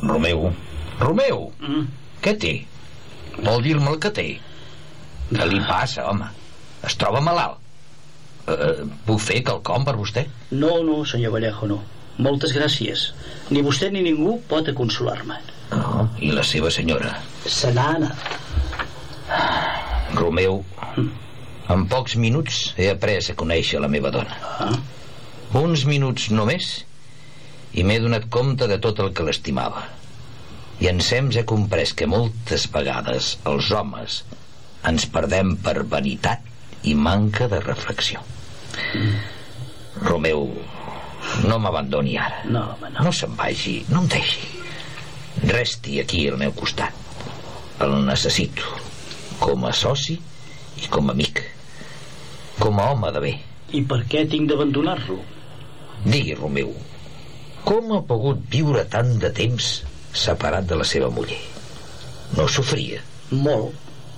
Romeu, què té? Vol dir-me el que té? Què li passa, home? Es troba malalt? Puc fer quelcom per vostè? No, senyor Vallejo, no. Moltes gràcies. Ni vostè ni ningú pot consolar-me. I la seva senyora? Se n'ha anat. Romeu, en pocs minuts he après a conèixer la meva dona. Uns minuts només i m'he donat compte de tot el que l'estimava. I ensems he comprès que moltes vegades els homes ens perdem per vanitat i manca de reflexió. Romeu, no m'abandoni ara. No se'n vagi, no em deixi. Resti aquí al meu costat. El necessito com a soci i com a amic, com a home de bé. I per què tinc d'abandonar-lo? Digui, Romeu, com ha pogut viure tant de temps separat de la seva muller? No sofria? Molt.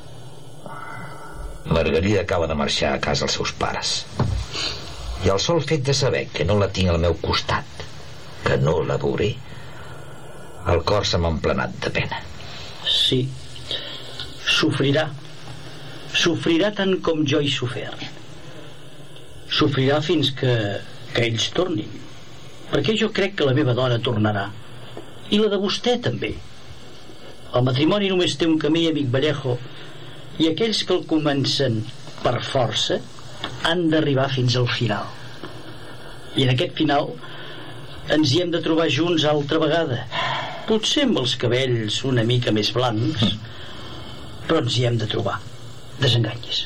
Margarida acaba de marxar a casa dels seus pares, i el sol fet de saber que no la tinc al meu costat, que no la veuré, el cor se m'ha emplenat de pena. Sí, sofrirà tant com jo he sofert. Sofrirà fins que ells tornin, perquè jo crec que la meva dona tornarà, i la de vostè també. El matrimoni només té un camí, amic Vallejo, i aquells que el comencen per força han d'arribar fins al final. I en aquest final ens hi hem de trobar junts altra vegada, potser amb els cabells una mica més blancs, però ens hi hem de trobar. Desenganyis.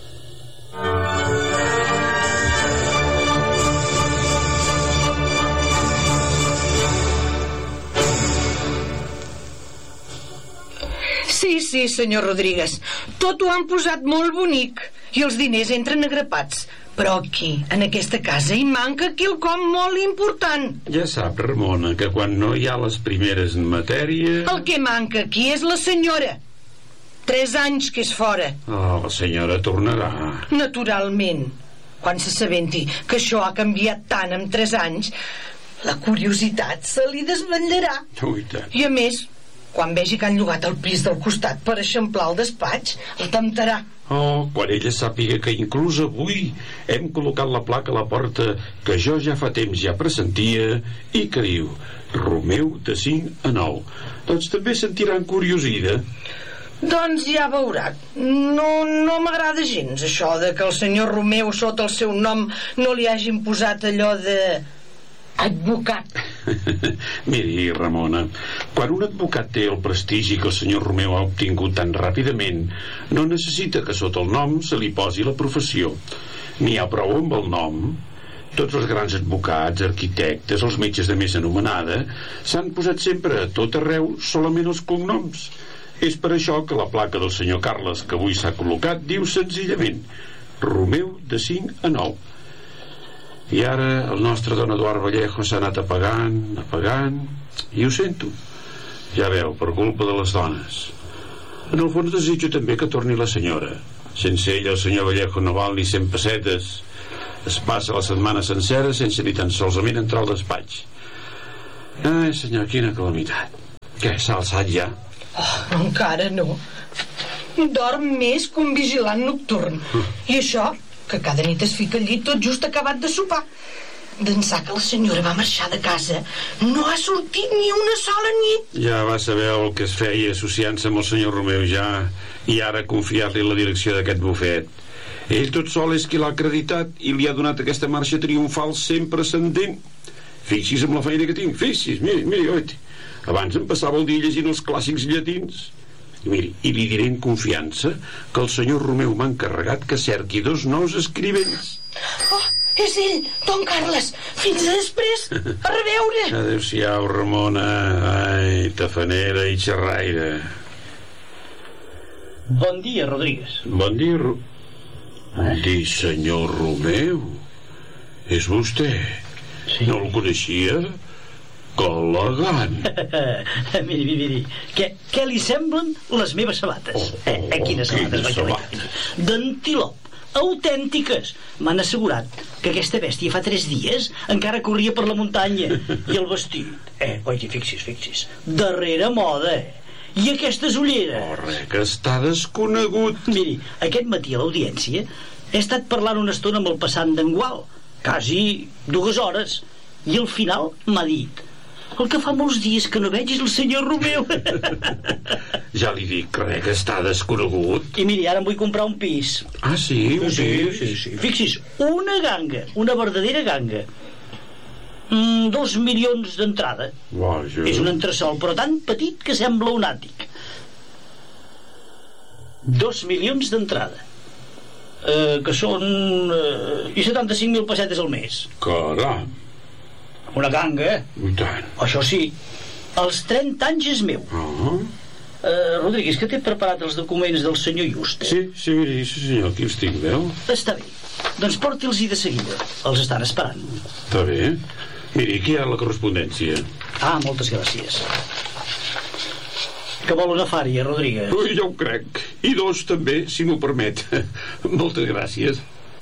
Sí, senyor Rodríguez, tot ho han posat molt bonic i els diners entren agrapats, però aquí, en aquesta casa, hi manca quelcom molt important. Ja sap, Ramona, que quan no hi ha les primeres en matèria... El que manca aquí és la senyora. 3 anys que és fora. La senyora tornarà. Naturalment. Quan s'assabenti que això ha canviat tant en 3 anys, la curiositat se li desvetllarà. Ui, tant. I a més, quan vegi que han llogat el pis del costat per eixamplar el despatx, el temptarà. Quan ella sàpiga que inclús avui hem col·locat la placa a la porta que jo ja fa temps ja pressentia i que diu Romeu de 5 a 9, doncs també sentirà encuriosida. Doncs ja veurà. No m'agrada gens això de que el senyor Romeu sota el seu nom no li hagin posat allò de advocat. Miri, Ramona, quan un advocat té el prestigi que el senyor Romeu ha obtingut tan ràpidament, no necessita que sota el nom se li posi la professió. N'hi ha prou amb el nom. Tots els grans advocats, arquitectes, els metges de més anomenada s'han posat sempre a tot arreu solament els cognoms. És per això que la placa del senyor Carles que avui s'ha col·locat diu senzillament Romeu de 5 a 9. I ara el nostre don Eduard Vallejo s'ha anat apagant, i ho sento. Ja veu, per culpa de les dones. En el fons desitjo també que torni la senyora. Sense ella el senyor Vallejo no val ni 100 pessetes. Es passa la setmana sencera sense ni tan solament entrar al despatx. Ai, senyor, quina calamitat. Què, s'ha alçat ja? Encara no. Dorm més que un vigilant nocturn. I això, que cada nit es fica al llit tot just acabat de sopar. D'ençà que la senyora va marxar de casa no ha sortit ni una sola nit. Ja va saber el que es feia associant-se amb el senyor Romeu ja, i ara confiar-li la direcció d'aquest bufet. Ell tot sol és qui l'ha acreditat i li ha donat aquesta marxa triomfal sempre ascendent. Fixi's amb la feina que tinc, fixi's, miri, oi. Abans em passava el dia llegint els clàssics llatins. I miri, i li diré en confiança que el senyor Romeu m'ha encarregat que cerqui 2 nous escrivents. És ell, don Carles. Fins després, a reveure. Adéu-siau, Ramona. Ai, tafanera i xerraire. Bon dia, Rodríguez. Bon dia, Di, senyor Romeu. És vostè? Sí. No el coneixia? Que elegant. Miri. Què li semblen les meves sabates? Quines sabates? Quines sabates? D'antilop, autèntiques. M'han assegurat que aquesta bèstia fa 3 dies encara corria per la muntanya. I el vestit, oi, fixi's, darrere moda, I aquestes ulleres. Que està desconegut. Miri, aquest matí a l'audiència he estat parlant una estona amb el passant d'engual, quasi 2 hores, i al final m'ha dit: el que fa molts dies que no veig és el senyor Romeu. Ja li dic, que està desconegut. I miri, ara em vull comprar un pis. Ah, sí? Sí. Fixi's, una ganga, una verdadera ganga. 2 milions d'entrada. Vaja. És un entresòl, però tan petit que sembla un àtic. 2 milions d'entrada. Que són... i 75.000 pessetes al mes. Caram. Una ganga, I tant. Això sí, als 30 anys és meu. Rodríguez, que té preparat els documents del senyor Juste? Sí, miri, sí senyor, aquí els tinc, veu? Està bé, doncs porti'ls-hi de seguida. Els estan esperant. Està bé. Miri, aquí hi ha la correspondència. Moltes gràcies. Que vol una fària, Rodríguez? Ui, ja ho crec. I 2 també, si m'ho permet. Moltes gràcies.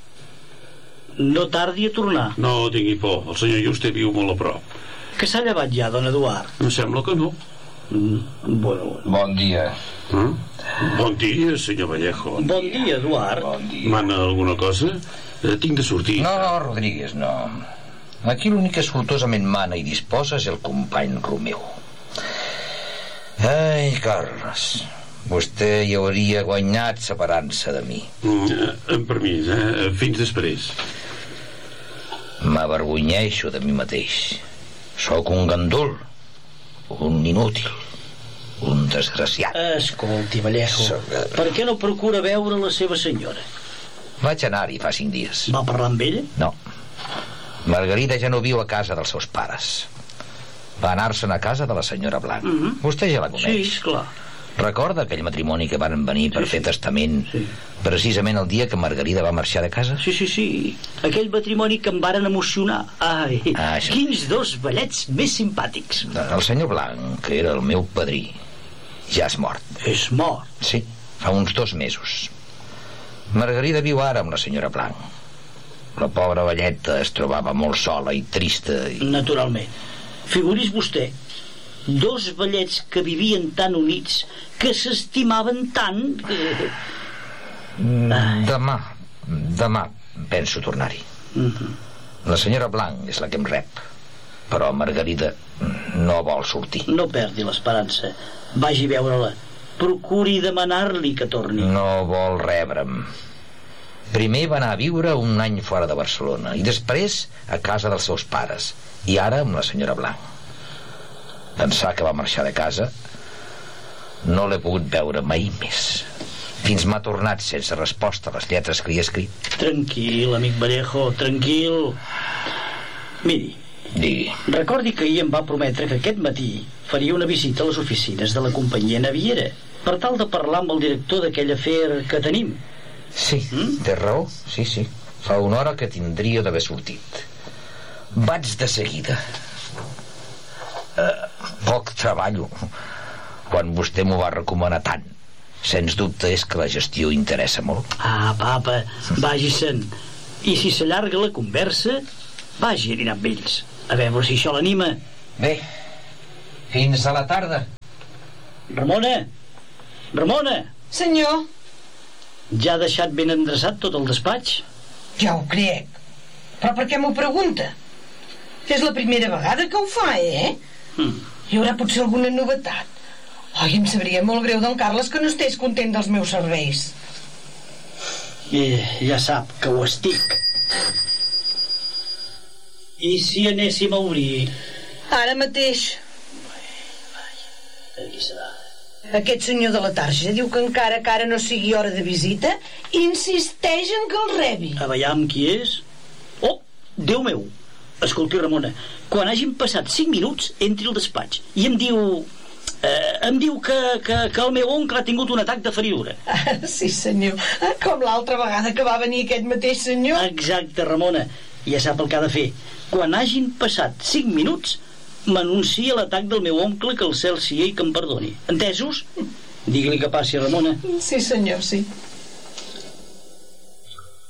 No tardi a tornar. No tingui por, el senyor Juste viu molt a prop. Que s'ha llevat ja, don Eduard? Em sembla que no. Bueno. Bon dia. Bon dia, senyor Vallejo. Bon dia, Eduard. Bon dia. Mana alguna cosa? Tinc de sortir. No, Rodríguez, no. Aquí l'únic que sortosament mana i disposa és el company Romeu. Ai, Carles, vostè hi hauria guanyat separant-se de mi. Amb permís, fins després. M'avergonyeixo de mi mateix. Sóc un gandul, un inútil, un desgraciat. Escolti, Vallejo, per què no procura veure la seva senyora? Vaig anar-hi fa 5 dies. Va parlar amb ella? No. Margarida ja no viu a casa dels seus pares. Va anar-se'n a casa de la senyora Blanc. Vostè ja la coneix. Sí, clar. Recorda aquell matrimoni que van venir per fer testament precisament el dia que Margarida va marxar de casa? Sí. Aquell matrimoni que em varen emocionar. Ai, això. Quins 2 ballets més simpàtics. El senyor Blanc, que era el meu padrí, ja és mort. És mort? Sí, fa uns 2 mesos. Margarida viu ara amb la senyora Blanc. La pobra velleta es trobava molt sola i trista i... Naturalment. Figuri's vostè, 2 vellets que vivien tan units, que s'estimaven tant que... Demà penso tornar-hi. La senyora Blanc és la que em rep, però Margarida no vol sortir. No perdi l'esperança. Vagi a veure-la. Procuri demanar-li que torni. No vol rebre'm. Primer va anar a viure un any fora de Barcelona i després a casa dels seus pares i ara amb la senyora Blanc. Pensar que va marxar de casa, no l'he pogut veure mai més. Fins m'ha tornat sense resposta a les lletres que li he escrit. Tranquil, amic Vallejo, tranquil. Miri, Digui. Recordi que ahir em va prometre que aquest matí faria una visita a les oficines de la companyia naviera per tal de parlar amb el director d'aquell afer que tenim. Sí, té raó, sí. Fa una hora que tindria d'haver sortit. Vaig de seguida. Poc treballo quan vostè m'ho va recomanar tant. Sens dubte és que la gestió interessa molt. Papa, vagi-se'n. I si s'allarga la conversa, vagi a dinar amb ells. A veure si això l'anima. Bé, fins a la tarda. Ramona! Senyor. Ja ha deixat ben endreçat tot el despatx? Ja ho crec. Però per què m'ho pregunta? És la primera vegada que ho fa, Hi haurà potser alguna novetat. Em sabria molt greu d'en Carles que no estigués content dels meus serveis. Ja sap que ho estic. I si anéssim a obrir? Ara mateix. Qui serà? Aquest senyor de la tarja diu que encara que ara no sigui hora de visita, insisteix en que el rebi. A veure amb qui és? Oh, Déu meu! Escolti, Ramona, quan hagin passat 5 minuts, entri al despatx i em diu que el meu oncle ha tingut un atac de feridura. Sí, senyor. Com l'altra vegada que va venir aquest mateix senyor. Exacte, Ramona. Ja sap el que ha de fer. Quan hagin passat 5 minuts, m'anuncia l'atac del meu oncle, que el cel sia i que em perdoni. Entesos? Digui-li que passi, Ramona. Sí, senyor, sí.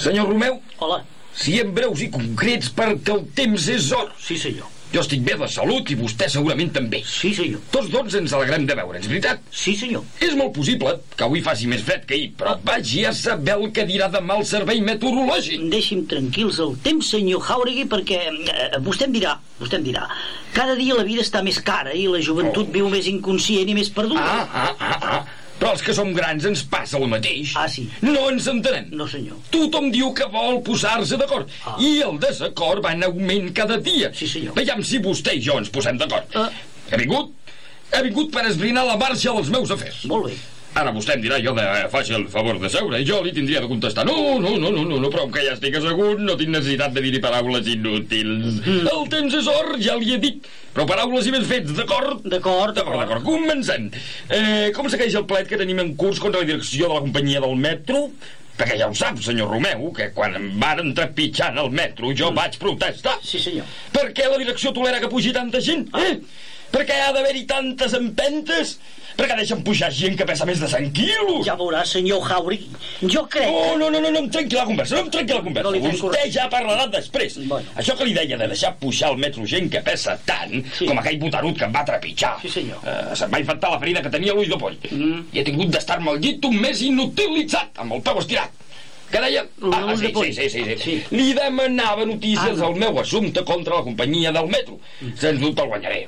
Senyor Romeu, Hola. siguem breus i concrets perquè el temps és or. Sí, senyor. Jo estic bé de salut i vostè segurament també. Sí, senyor. Tots dos ens alegrem de veure'ns, veritat? Sí, senyor. És molt possible que avui faci més fred que ahir, però vagi a saber el que dirà demà el servei meteorològic. Deixi'm tranquils el temps, senyor Jauregui, perquè vostè em dirà. Cada dia la vida està més cara i la joventut viu més inconscient i més perduda. Però els que som grans ens passa el mateix. Ah, sí? No ens entenem. No, senyor. Tothom diu que vol posar-se d'acord. I el desacord va en augment cada dia. Sí, senyor. Veiem si vostè i jo ens posem d'acord. He vingut per esbrinar la marxa dels meus afers. Molt bé. Ara vostè em dirà jo de faci el favor de seure i jo li tindria de contestar no, prou que ja estic assegut, no tinc necessitat de dir-hi paraules inútils. El temps és or, ja li he dit. Però paraules i ben fets, d'acord? D'acord. Comencem. Com segueix el plet que tenim en curs contra la direcció de la companyia del metro? Perquè ja ho sap, senyor Romeu, que quan em varen trepitjant el metro jo vaig protestar. Sí, senyor. Per què la direcció tolera que pugi tanta gent? Per què ha d'haver-hi tantes empentes? Per què deixen pujar gent que pesa més de 100 quilos? Ja veurà, senyor Jauregui. Jo crec que... No em trenqui la conversa, Vostè ja parlarà després. Bueno. Això que li deia de deixar pujar al metro gent que pesa tant, com aquell botarut que em va trepitjar. Sí, senyor. Se'm va infectar la ferida que tenia l'ull de poll. I he tingut d'estar-me al llit un mes inutilitzat, amb el peu estirat. Què deia? Sí. Li demanava notícies al meu assumpte contra la companyia del metro. Sens dubte el guanyaré.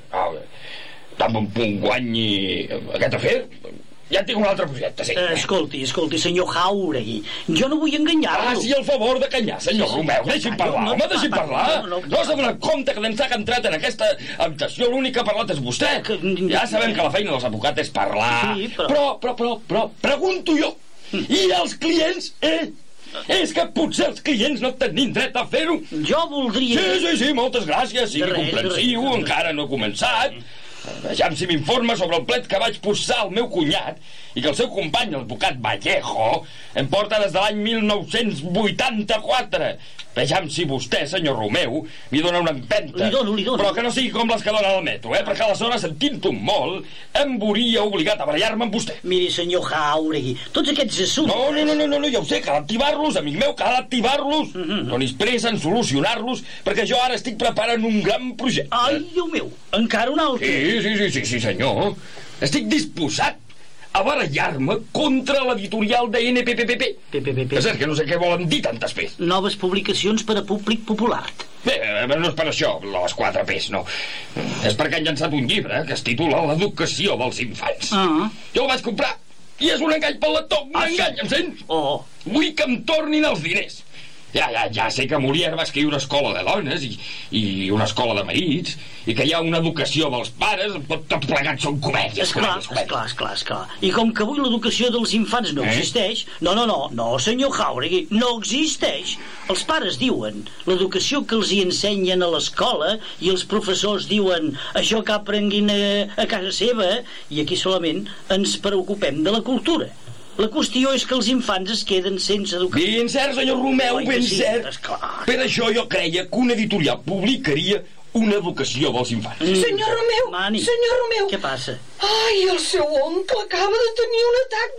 Tan bon punt guanyi aquest afer, ja tinc un altre projecte, sí. Escolti, senyor Jauregui, jo no vull enganyar-lo. Faci el favor de canyar, senyor Romeu. Deixi'm parlar, deixi'm parlar. No s'ha donat compte que d'ençà que ha entrat en aquesta habitació l'únic que ha parlat és vostè. Ja sabem que la feina dels advocats és parlar. Però pregunto jo, i els clients, És que potser els clients no tenim dret a fer-ho. Jo voldria... Sí, moltes gràcies, sigui comprensiu, encara no he començat. Vejam si m'informa sobre el plet que vaig posar al meu cunyat i que el seu company, l'advocat Vallejo, em porta des de l'any 1984. Vejam si vostè, senyor Romeu, li dona una empenta. Li dono. Però que no sigui com les que donen al metro, perquè aleshores, sentint-ho molt, em veuria obligat a barallar-me amb vostè. Miri, senyor Jauregui, tots aquests assumptes... No, ja ho sé, cal activar-los, amic meu, cal activar-los. Donis pressa en solucionar-los, perquè jo ara estic preparant un gran projecte. Ai, Déu meu, encara un altre. Sí, senyor. Estic disposat a barallar-me contra l'editorial de NPPP. És cert que no sé què volen dir tantes P's. Noves publicacions per a públic popular. Bé, no és per això, les 4 P's, no. És perquè han llançat un llibre que es titula L'educació dels infants. Jo el vaig comprar i és un engany pel lector, un engany, em sent? Vull que em tornin els diners. Ja sé que Molière va escriure Escola de dones i una escola de marits i que hi ha una educació dels pares, tot plegat són comèdies. Esclar. I com que avui l'educació dels infants no existeix... No, senyor Jauregui, no existeix. Els pares diuen l'educació que els hi ensenyen a l'escola i els professors diuen això que aprenguin a casa seva i aquí solament ens preocupem de la cultura. La qüestió és que els infants es queden sense educació. Ben cert, senyor Romeu, ben cert. Per això jo creia que una editorial publicaria una educació dels infants. Senyor Romeu, senyor Romeu. Què passa? Ai, el seu oncle acaba de tenir un atac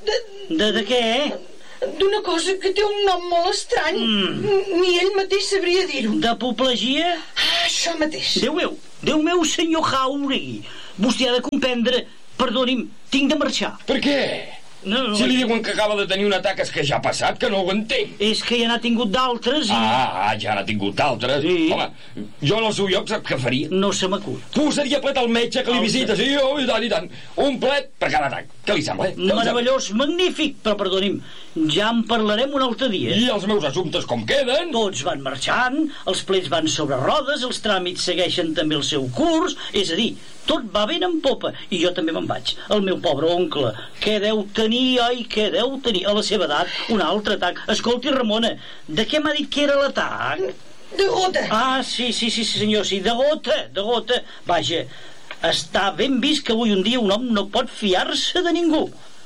De què? D'una cosa que té un nom molt estrany. Ni ell mateix sabria dir-ho. D'apoplegia? Això mateix. Déu meu, senyor Jauregui. Vostè ha de comprendre... Perdoni'm, tinc de marxar. Per què? Si li diuen que acaba de tenir un atac és que ja ha passat, que no ho entenc. És que ja n'ha tingut d'altres i... Ja n'ha tingut d'altres. Sí. Home, jo en el seu lloc sap què faria? No se m'acut. Posaria plet al metge que li visita, sí, i tant. Un plet per cada atac. Què li sembla? Meravellós, magnífic, però perdoni'm, ja en parlarem un altre dia. I els meus assumptes com queden? Tots van marxant, els plets van sobre rodes, els tràmits segueixen també el seu curs, és a dir, tot va ben en popa, i jo també me'n vaig. El meu pobre oncle, què deu tenir, què deu tenir? A la seva edat, un altre atac. Escolti, Ramona, de què m'ha dit que era l'atac? De gota. Sí, senyor, sí, de gota. Vaja, està ben vist que avui un dia un home no pot fiar-se de ningú.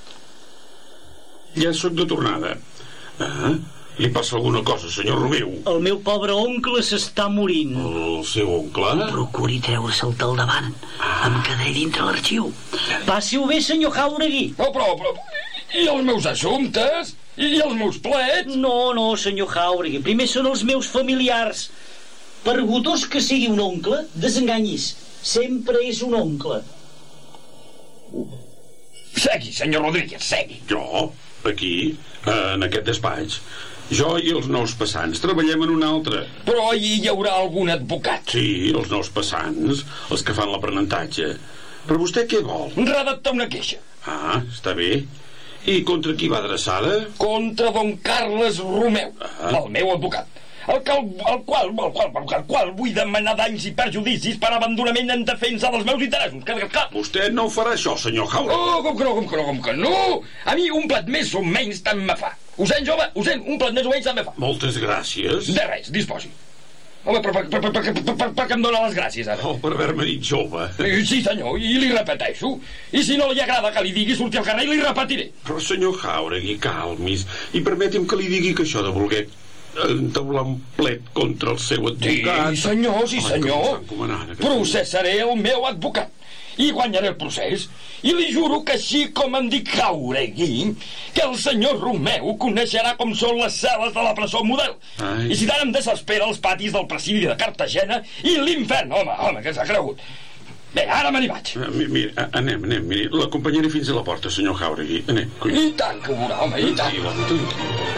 Ja sóc de tornada. Li passa alguna cosa, senyor Romeu? El meu pobre oncle s'està morint. El seu oncle? Procuri treure-se'l del davant. Em quedaré dintre l'arxiu. Passi-ho bé, senyor Jauregui. Però... I els meus assumptes? I els meus plets? No, senyor Jauregui. Primer són els meus familiars. Per gutós que sigui un oncle, desenganyis. Sempre és un oncle. Segui, senyor Rodríguez, segui. Jo? Aquí? En aquest despatx? Jo i els nous passants treballem en un altre. Però hi haurà algun advocat? Sí, els nous passants, els que fan l'aprenentatge. Però vostè què vol? Redactar una queixa. Ah, està bé. I contra qui va adreçada? Contra don Carles Romeu, el meu advocat. El qual vull demanar danys i perjudicis per abandonament en defensa dels meus interessos. Vostè no farà això, senyor Jauregui. Oh, com que no? A mi un plat més o menys tant me fa. Ho sent, jove? Ho sent? Un plat més o menys tant me fa. Moltes gràcies. De res, disposi. Home, per què em dóna les gràcies, ara? Oh, per haver-me dit jove. Sí, senyor, i li repeteixo. I si no li agrada que li digui, surti al carrer i li repetiré. Però, senyor Jauregui, calmis. I permeti'm que li digui que això de voler entaular un plet contra el seu advocat... Sí, senyor. Processaré el meu advocat i guanyaré el procés. I li juro que així com em dic Jauregui, que el senyor Romeu coneixerà com són les cel·les de la presó model. I si tant em desespera els patis del presidi de Cartagena i l'infern. Home, que s'ha cregut. Bé, ara me n'hi vaig. Mira, anem, miri. L'acompanyaré fins a la porta, senyor Jauregui. Anem. I tant que ho veurà, home, i tant.